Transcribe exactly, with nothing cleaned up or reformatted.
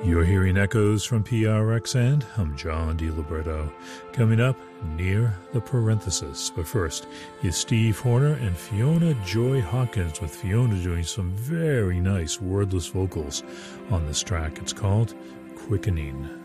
You're hearing echoes from P R X, and I'm John DiLiberto. Coming up, Near the Parenthesis. But first is Steve Horner and Fiona Joy Hawkins, with Fiona doing some very nice wordless vocals on this track. It's called Quickening.